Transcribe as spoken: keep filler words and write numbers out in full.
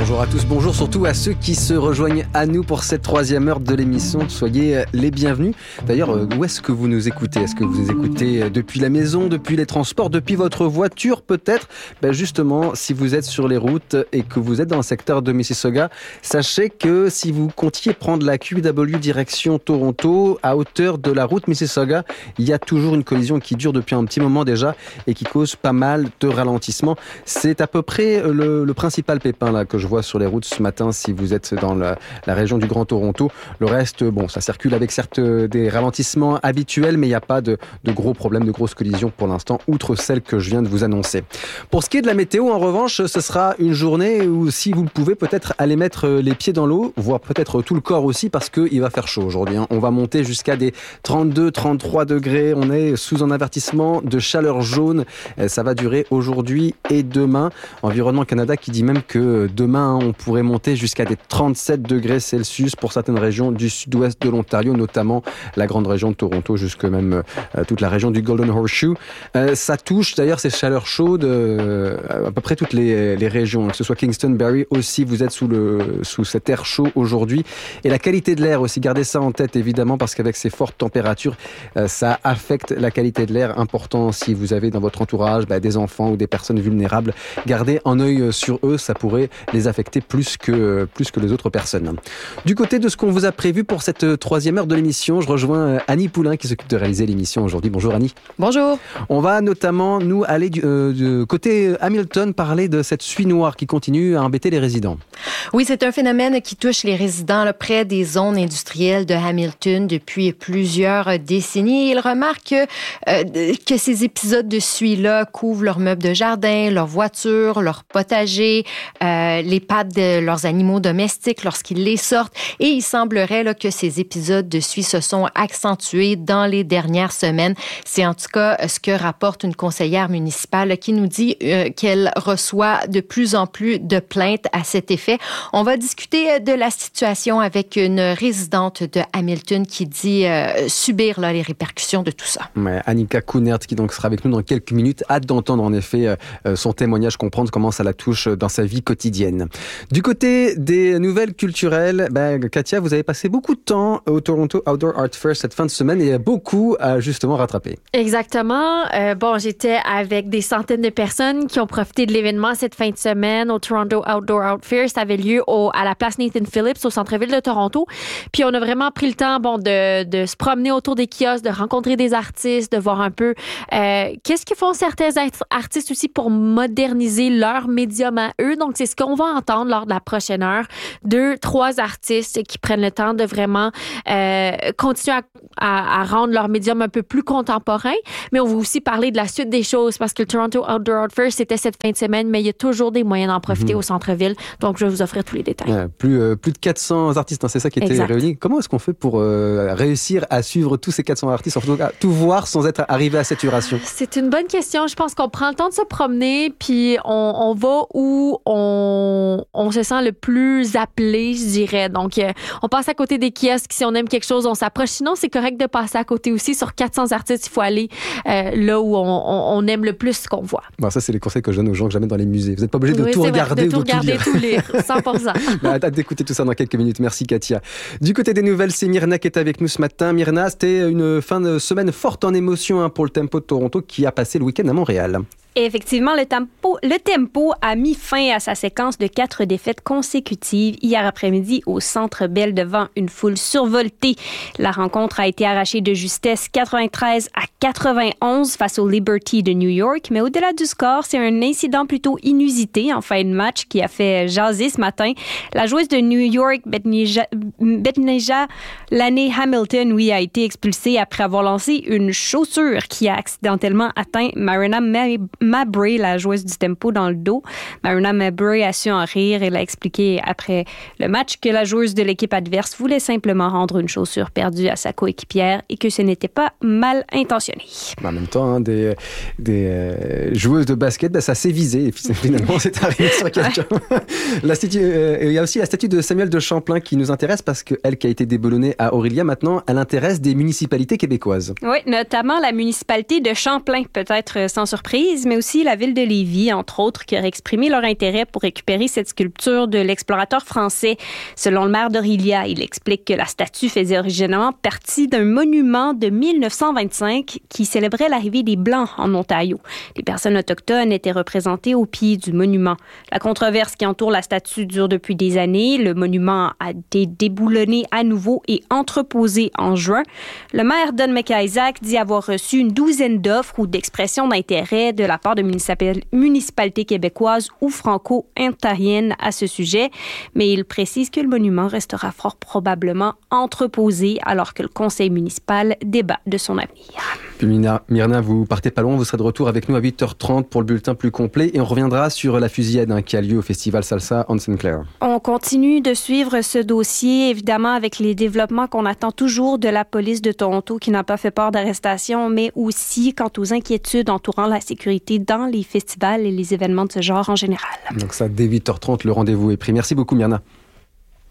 Bonjour à tous, bonjour surtout à ceux qui se rejoignent à nous pour cette troisième heure de l'émission. Soyez les bienvenus. D'ailleurs, où est-ce que vous nous écoutez ? Est-ce que vous nous écoutez depuis la maison, depuis les transports, depuis votre voiture peut-être ? Ben justement, si vous êtes sur les routes et que vous êtes dans le secteur de Mississauga, sachez que si vous comptiez prendre la Q W direction Toronto, à hauteur de la route Mississauga, il y a toujours une collision qui dure depuis un petit moment déjà et qui cause pas mal de ralentissements. C'est à peu près le, le principal pépin là que je vois sur les routes ce matin si vous êtes dans la, la région du Grand Toronto. Le reste, bon, ça circule avec certes des ralentissements habituels, mais il n'y a pas de, de gros problèmes, de grosses collisions pour l'instant, outre celle que je viens de vous annoncer. Pour ce qui est de la météo, en revanche, ce sera une journée où, si vous le pouvez, peut-être aller mettre les pieds dans l'eau, voire peut-être tout le corps aussi, parce qu'il va faire chaud aujourd'hui. Hein. On va monter jusqu'à des trente-deux, trente-trois degrés. On est sous un avertissement de chaleur jaune. Ça va durer aujourd'hui et demain. Environnement Canada qui dit même que demain, on pourrait monter jusqu'à des trente-sept degrés Celsius pour certaines régions du sud-ouest de l'Ontario, notamment la grande région de Toronto, jusque même euh, toute la région du Golden Horseshoe. Euh, ça touche d'ailleurs ces chaleurs chaudes euh, à peu près toutes les, les régions, que ce soit Kingston, Barrie aussi, vous êtes sous, le, sous cet air chaud aujourd'hui. Et la qualité de l'air aussi, gardez ça en tête évidemment, parce qu'avec ces fortes températures, euh, ça affecte la qualité de l'air. Important si vous avez dans votre entourage bah, des enfants ou des personnes vulnérables, gardez un œil sur eux, ça pourrait les affecter plus que, plus que les autres personnes. Du côté de ce qu'on vous a prévu pour cette troisième heure de l'émission, je rejoins Annie Poulain qui s'occupe de réaliser l'émission aujourd'hui. Bonjour Annie. Bonjour. On va notamment nous aller du, euh, du côté Hamilton parler de cette suie noire qui continue à embêter les résidents. Oui, c'est un phénomène qui touche les résidents là, près des zones industrielles de Hamilton depuis plusieurs décennies. Ils remarquent euh, que ces épisodes de suie-là couvrent leurs meubles de jardin, leurs voitures, leurs potagers, euh, les pattes de leurs animaux domestiques lorsqu'ils les sortent. Et il semblerait là, que ces épisodes de suie se sont accentués dans les dernières semaines. C'est en tout cas ce que rapporte une conseillère municipale qui nous dit euh, qu'elle reçoit de plus en plus de plaintes à cet effet. On va discuter de la situation avec une résidente de Hamilton qui dit euh, subir là, les répercussions de tout ça. Ouais, Annika Kunert qui donc sera avec nous dans quelques minutes. Hâte d'entendre en effet euh, son témoignage, comprendre comment ça la touche dans sa vie quotidienne. Du côté des nouvelles culturelles, ben, Katia, vous avez passé beaucoup de temps au Toronto Outdoor Art Fair cette fin de semaine et il y a beaucoup à justement rattraper. Exactement. Euh, bon, j'étais avec des centaines de personnes qui ont profité de l'événement cette fin de semaine au Toronto Outdoor Art Fair. Ça avait lieu au, à la place Nathan Phillips au centre-ville de Toronto. Puis on a vraiment pris le temps bon, de, de se promener autour des kiosques, de rencontrer des artistes, de voir un peu euh, qu'est-ce que font certains artistes aussi pour moderniser leur médium à eux. Donc, c'est ce qu'on va entendre lors de la prochaine heure. Deux, trois artistes qui prennent le temps de vraiment euh, continuer à, à, à rendre leur médium un peu plus contemporain. Mais on va aussi parler de la suite des choses parce que le Toronto Outdoor Art Fair, c'était cette fin de semaine, mais il y a toujours des moyens d'en profiter mmh. au centre-ville. Donc, je vais vous offrir tous les détails. Ouais, plus, euh, plus de quatre cents artistes, hein, c'est ça qui était exact. Réuni. Comment est-ce qu'on fait pour euh, réussir à suivre tous ces quatre cents artistes, en tout cas, tout voir sans être arrivé à saturation? C'est une bonne question. Je pense qu'on prend le temps de se promener, puis on, on va où on, on se sent le plus appelé, je dirais. Donc, euh, on passe à côté des kiosques. Si on aime quelque chose, on s'approche. Sinon, c'est correct de passer à côté aussi. Sur quatre cents artistes, il faut aller euh, là où on, on, on aime le plus ce qu'on voit. Bon, ça, c'est les conseils que je donne aux gens que j'amène dans les musées. Vous n'êtes pas obligé de oui, tout regarder vrai, de ou tout de regarder, tout lire. tout lire, cent pour cent. Hâte d'écouter tout ça dans quelques minutes. Merci, Katia. Du côté des nouvelles, c'est Myrna qui est avec nous ce matin. Myrna, c'était une fin de semaine forte en émotion hein, pour le Tempo de Toronto qui a passé le week-end à Montréal. Et effectivement, le tempo, le tempo a mis fin à sa séquence de quatre défaites consécutives hier après-midi au Centre Bell devant une foule survoltée. La rencontre a été arrachée de justesse quatre-vingt-treize à quatre-vingt-onze face au Liberty de New York. Mais au-delà du score, c'est un incident plutôt inusité en fin de match qui a fait jaser ce matin. La joueuse de New York, Betneja Laney Hamilton, oui, a été expulsée après avoir lancé une chaussure qui a accidentellement atteint Marina Mabry. Mabry, la joueuse du Tempo, dans le dos. Marina Mabry a su en rire. Elle a expliqué après le match que la joueuse de l'équipe adverse voulait simplement rendre une chaussure perdue à sa coéquipière et que ce n'était pas mal intentionné. En même temps, hein, des, des euh, joueuses de basket, ben, ça s'est visé. Et finalement, c'est arrivé sur quelqu'un. La statue, euh, il y a aussi la statue de Samuel de Champlain qui nous intéresse parce qu'elle qui a été déboulonnée à Aurelia, maintenant, elle intéresse des municipalités québécoises. Oui, notamment la municipalité de Champlain, peut-être sans surprise. mais aussi la ville de Lévis, entre autres, qui aurait exprimé leur intérêt pour récupérer cette sculpture de l'explorateur français. Selon le maire d'Orillia, il explique que la statue faisait originellement partie d'un monument de mille neuf cent vingt-cinq qui célébrait l'arrivée des Blancs en Ontario. Les personnes autochtones étaient représentées au pied du monument. La controverse qui entoure la statue dure depuis des années. Le monument a été déboulonné à nouveau et entreposé en juin. Le maire Don McIsaac dit avoir reçu une douzaine d'offres ou d'expressions d'intérêt de la part de municipalités québécoises ou franco-ontariennes à ce sujet, mais il précise que le monument restera fort probablement entreposé alors que le conseil municipal débat de son avenir. Puis Myrna, vous partez pas loin, vous serez de retour avec nous à huit heures trente pour le bulletin plus complet et on reviendra sur la fusillade hein, qui a lieu au festival Salsa on Sinclair. On continue de suivre ce dossier, évidemment, avec les développements qu'on attend toujours de la police de Toronto qui n'a pas fait part d'arrestation, mais aussi quant aux inquiétudes entourant la sécurité dans les festivals et les événements de ce genre en général. Donc ça, dès huit heures trente, le rendez-vous est pris. Merci beaucoup Myrna.